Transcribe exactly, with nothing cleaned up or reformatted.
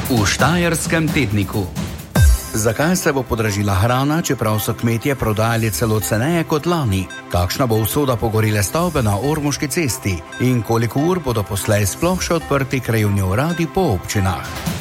v Štajerskem tedniku. Zakaj se bo podražila hrana, čeprav so kmetje prodajali celo ceneje kot lani? Kakšna bo usoda pogorele stavbe na Ormoški cesti? In koliko ur bodo poslej sploh še odprti krajevni uradi po občinah?